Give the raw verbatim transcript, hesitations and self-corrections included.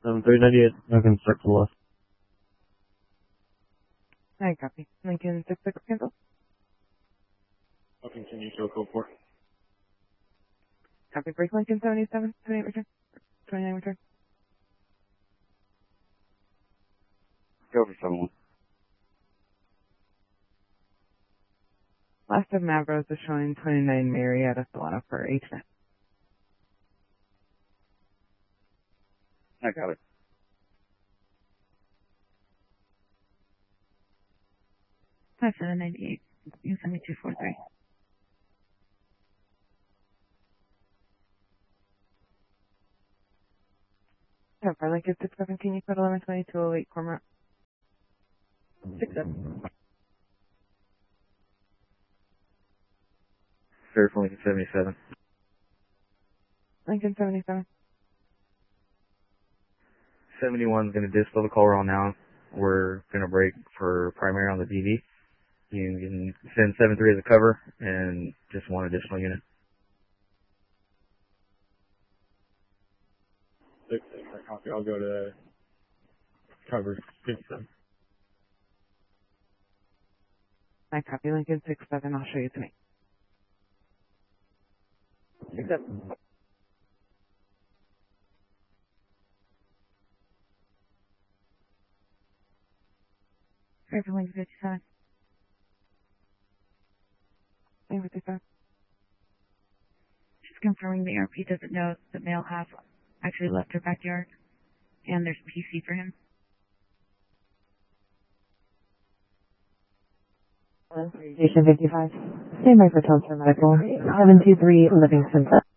seven three ninety-eight, Lincoln six left. I copy. Lincoln six six cancel. I'll continue to code four. Copy break Lincoln seventy-seven, twenty-eight return. twenty-nine return. Go for seven one. Last of Mavros is showing twenty-nine Marietta Solana for H nine. I got it. five seven ninety-eight. You send me two four three. Yeah, for Lincoln six seven, can you put eleven twenty-two oh eight Cormorant? six seven. Fair for Lincoln seventy-seven. Lincoln seventy-seven. seventy-one's going to distill the call roll now. We're going to break for primary on the D V. You can send seven three as a cover and just one additional unit. Six, six, I copy. I'll go to cover fifty-seven. I copy Lincoln six seven, I'll show you tonight. six seven. Fair for Lincoln fifty-seven. Lincoln fifty-seven. Just confirming the A R P doesn't know that male has actually left her backyard, and there's P C for him. Station fifty-five. Stand by for Tulsa Medical. seven two three Livingston.